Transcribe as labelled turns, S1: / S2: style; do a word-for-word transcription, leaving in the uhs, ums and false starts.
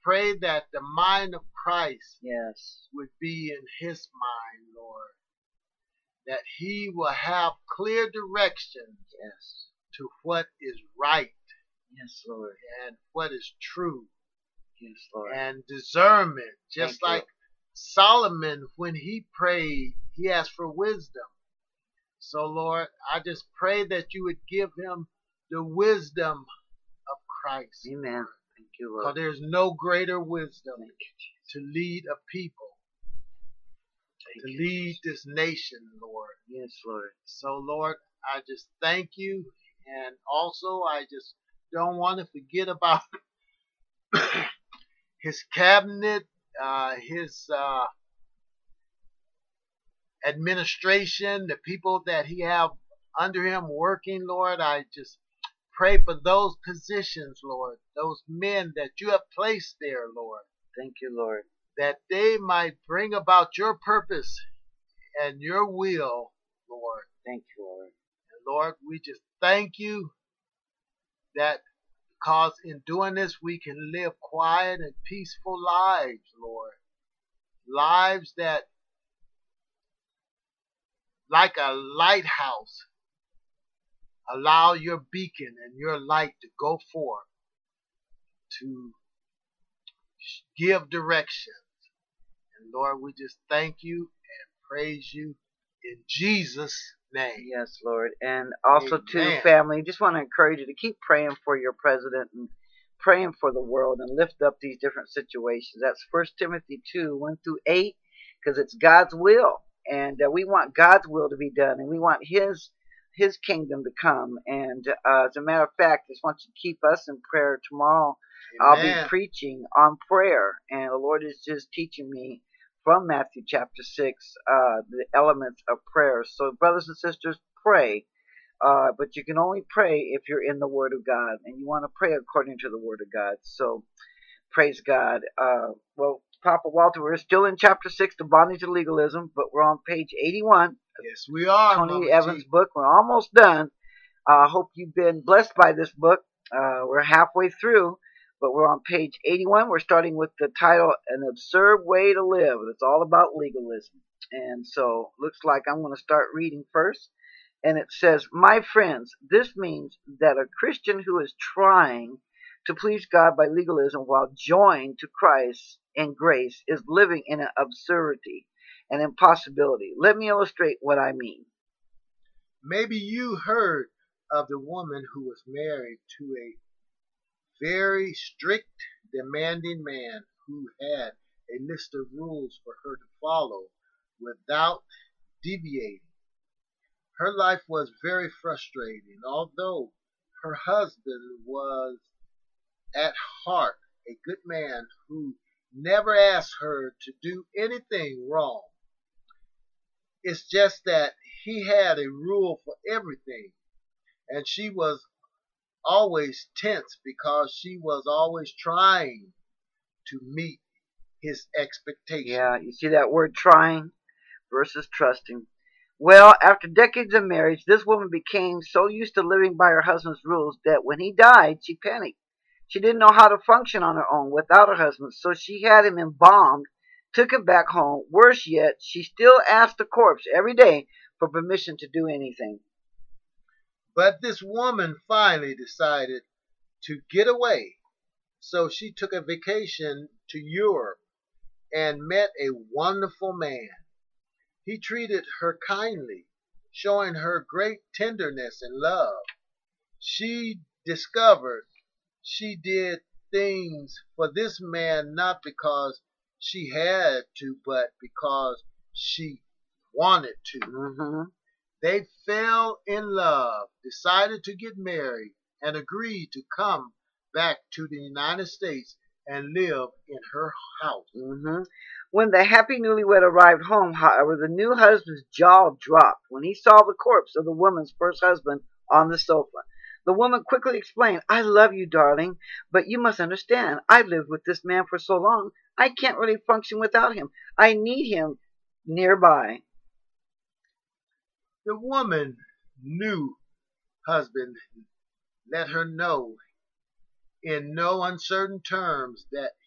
S1: pray that the mind of Christ
S2: Yes.
S1: would be in his mind, Lord. That he will have clear directions
S2: Yes.
S1: to what is right
S2: Yes, Lord.
S1: and what is true
S2: Yes, Lord.
S1: and discernment. Just
S2: Thank you.
S1: like Solomon, when he prayed, he asked for wisdom. So, Lord, I just pray that you would give him the wisdom of Christ.
S2: Amen. Thank you,
S1: Because
S2: Lord.
S1: there's no greater wisdom
S2: Thank you, Jesus.
S1: to lead a people,
S2: Thank
S1: to
S2: you,
S1: lead
S2: Jesus.
S1: this nation, Lord.
S2: Yes, Lord.
S1: So, Lord, I just thank you. And also, I just don't want to forget about his cabinet, uh, his uh, administration, the people that he have under him working, Lord. I just pray for those positions, Lord, those men that you have placed there, Lord,
S2: Thank you, Lord.
S1: that they might bring about your purpose and your will, Lord.
S2: Thank you, Lord.
S1: And Lord, we just thank you that because in doing this we can live quiet and peaceful lives, Lord. Lives that, like a lighthouse, allow your beacon and your light to go forth to give directions. And Lord, we just thank you and praise you in Jesus' name.
S2: Yes, Lord. And also, to
S1: Amen.
S2: family, just want to encourage you to keep praying for your president and praying for the world and lift up these different situations. That's First Timothy two, one through eight, because it's God's will. And uh, we want God's will to be done, and we want His His kingdom to come. And uh, as a matter of fact, just want you to keep us in prayer tomorrow. I'll be
S1: Amen.
S2: preaching on prayer, and the Lord is just teaching me from Matthew chapter six, uh, the elements of prayer. So, brothers and sisters, pray. Uh, but you can only pray if you're in the Word of God, and you want to pray according to the Word of God. So, praise God. Uh, well, Papa Walter, we're still in chapter six, The Bondage of Legalism, but we're on page eighty-one.
S1: Yes, we are.
S2: Tony
S1: Mama
S2: Evans'
S1: G.
S2: book. We're almost done. I uh, hope you've been blessed by this book. Uh, we're halfway through, but we're on page eighty-one. We're starting with the title, An Absurd Way to Live. It's all about legalism. And so, looks like I'm going to start reading first. And it says, my friends, this means that a Christian who is trying to please God by legalism while joined to Christ in grace is living in an absurdity, an impossibility. Let me illustrate what I mean.
S1: Maybe you heard of the woman who was married to a very strict, demanding man who had a list of rules for her to follow without deviating. Her life was very frustrating, although her husband was at heart a good man who never asked her to do anything wrong. It's just that he had a rule for everything, and she was always tense because she was always trying to meet his expectations.
S2: Yeah, you see that word trying versus trusting. Well, after decades of marriage, this woman became so used to living by her husband's rules that when he died, she panicked. She didn't know how to function on her own without her husband, so she had him embalmed, took him back home. Worse yet, she still asked the corpse every day for permission to do anything.
S1: But this woman finally decided to get away, so she took a vacation to Europe and met a wonderful man. He treated her kindly, showing her great tenderness and love. She discovered she did things for this man not because she had to, but because she wanted to.
S2: Mm-hmm.
S1: They fell in love, decided to get married, and agreed to come back to the United States and live in her house.
S2: Mm-hmm. When the happy newlywed arrived home, however, the new husband's jaw dropped when he saw the corpse of the woman's first husband on the sofa. The woman quickly explained, I love you, darling, but you must understand, I've lived with this man for so long, I can't really function without him. I need him nearby.
S1: The woman new husband let her know in no uncertain terms that